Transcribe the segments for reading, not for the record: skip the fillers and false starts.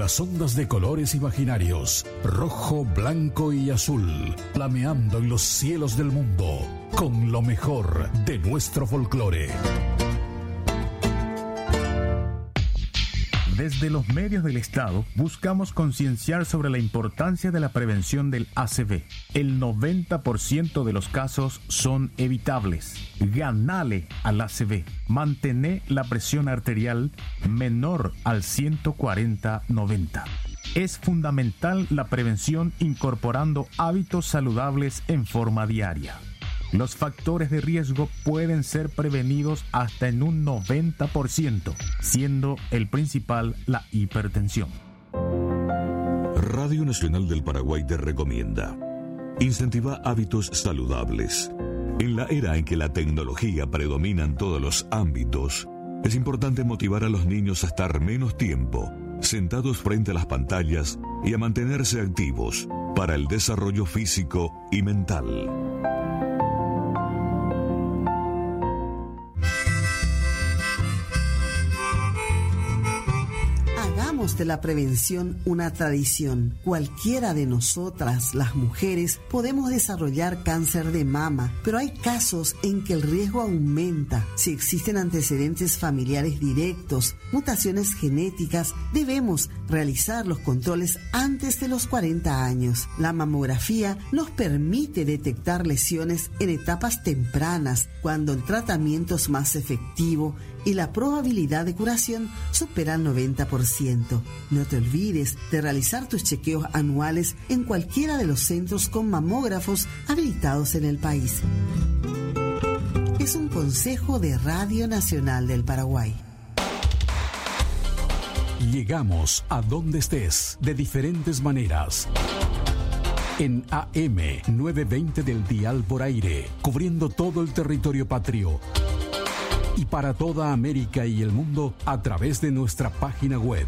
las ondas de colores imaginarios, rojo, blanco y azul, flameando en los cielos del mundo, con lo mejor de nuestro folclore. Desde los medios del Estado buscamos concienciar sobre la importancia de la prevención del ACV. El 90% de los casos son evitables. Ganale al ACV. Mantener la presión arterial menor al 140/90. Es fundamental la prevención incorporando hábitos saludables en forma diaria. Los factores de riesgo pueden ser prevenidos hasta en un 90%, siendo el principal la hipertensión. Radio Nacional del Paraguay te recomienda: incentiva hábitos saludables. En la era en que la tecnología predomina en todos los ámbitos, es importante motivar a los niños a estar menos tiempo sentados frente a las pantallas y a mantenerse activos para el desarrollo físico y mental. De la prevención una tradición. Cualquiera de nosotras, las mujeres, podemos desarrollar cáncer de mama, pero hay casos en que el riesgo aumenta. Si existen antecedentes familiares directos, mutaciones genéticas, debemos realizar los controles antes de los 40 años. La mamografía nos permite detectar lesiones en etapas tempranas, cuando el tratamiento es más efectivo y la probabilidad de curación supera el 90%. No te olvides de realizar tus chequeos anuales en cualquiera de los centros con mamógrafos habilitados en el país. Es un consejo de Radio Nacional del Paraguay. Llegamos a donde estés de diferentes maneras. En AM 920 del dial por aire, cubriendo todo el territorio patrio. Y para toda América y el mundo a través de nuestra página web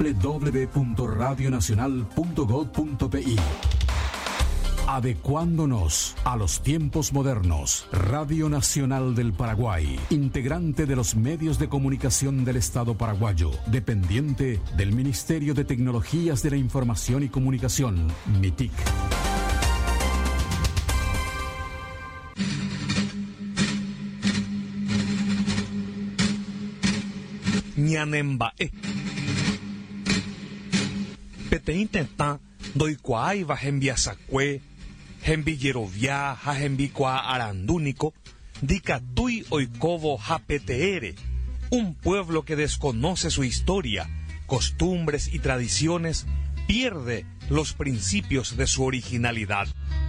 www.radionacional.gov.pi. Adecuándonos a los tiempos modernos. Radio Nacional del Paraguay, integrante de los medios de comunicación del Estado paraguayo, dependiente del Ministerio de Tecnologías de la Información y Comunicación, MITIC. Ñanembae peteĩ tetã ndoikuaáiva hembiasakue, hembijerovia ha hembikuaa arandúniko ndikatúi oikóvo hapeteére, un pueblo que desconoce su historia, costumbres y tradiciones, pierde los principios de su originalidad.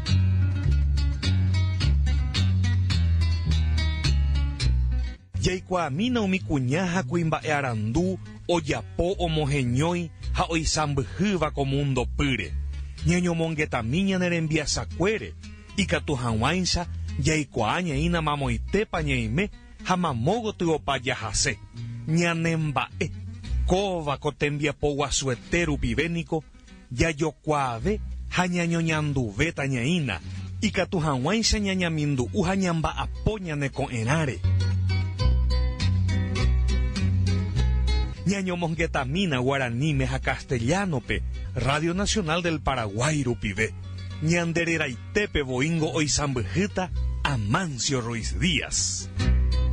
Yaikuaamína umi kuña kuimba'e arandu ojapo omoheñói ha oisãmbyhýva ko mundo pýre, ñañomongetami ñanerembiasakuére, ikatu hag̃uáicha jaikuaa ñaína mamoitépa ñaime ha mamógoty opa jahase. Ñanemba'e kóva ko tembiapo guasuete rupivéniko jajokuaave ha ñañoñanduvéta ñaína, ikatu hag̃uáicha ñañamindu'u ha ñamba'apo ñaneko'ẽráre. Ñañomongetamina guaraníme ha castellanope, Radio Nacional del Paraguay rupive. Ñandereraitepe boingo oisãmbyhýta Amancio Ruiz Díaz.